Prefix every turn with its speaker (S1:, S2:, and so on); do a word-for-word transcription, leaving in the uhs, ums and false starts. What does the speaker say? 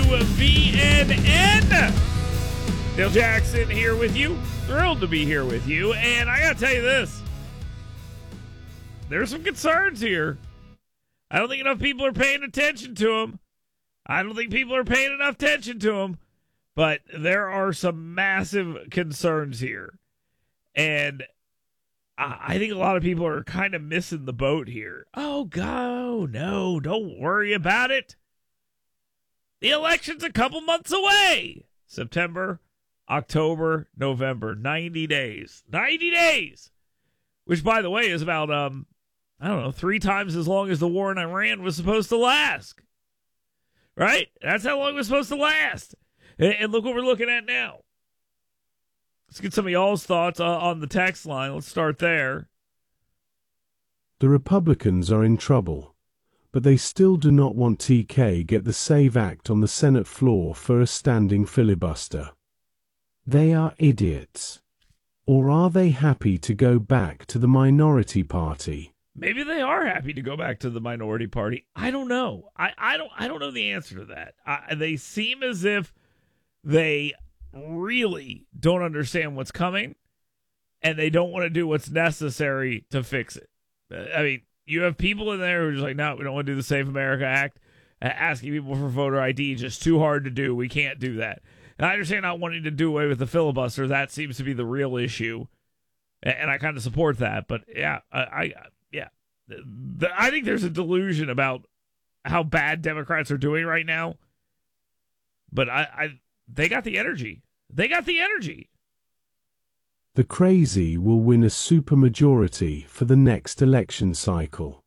S1: V N N. Dale Jackson here with you. Thrilled to be here with you. And I got to tell you this. There's some concerns here. I don't think enough people are paying attention to them. I don't think people are paying enough attention to them. But there are some massive concerns here. And I think a lot of people are kind of missing the boat here. Oh, go. No, don't worry about it. The election's a couple months away. September, October, November. ninety days. ninety days. Which, by the way, is about, um, I don't know, three times as long as the war in Iran was supposed to last. Right? That's how long it was supposed to last. And look what we're looking at now. Let's get some of y'all's thoughts uh, on the text line. Let's start there.
S2: The Republicans are in trouble, but they still do not want T K get the SAVE Act on the Senate floor for a standing filibuster. They are idiots. Or are they happy to go back to the minority party?
S1: Maybe they are happy to go back to the minority party. I don't know. I, I don't I don't know the answer to that. I, they seem as if they really don't understand what's coming, and they don't want to do what's necessary to fix it. I mean, you have people in there who are just like, no, we don't want to do the Save America Act. Asking people for voter I D is just too hard to do. We can't do that. And I understand not wanting to do away with the filibuster. That seems to be the real issue, and I kind of support that. But yeah, I, I yeah, the, I think there's a delusion about how bad Democrats are doing right now. But I, I they got the energy. They got the energy.
S2: The crazy will win a supermajority for the next election cycle.